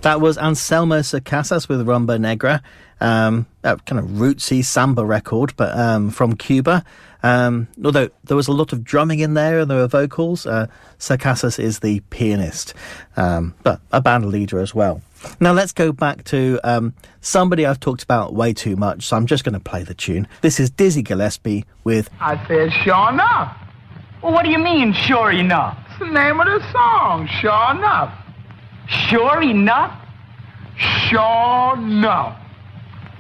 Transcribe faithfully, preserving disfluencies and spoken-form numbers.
That was Anselmo Circasas with Rumba Negra, um, a kind of rootsy samba record, but um, from Cuba. Um, although there was a lot of drumming in there and there were vocals, uh, Circasas is the pianist, um, but a band leader as well. Now let's go back to um, somebody I've talked about way too much, so I'm just going to play the tune. This is Dizzy Gillespie with I said, sure enough. Well, what do you mean, sure enough? It's the name of the song, sure enough. Sure enough? Sure enough.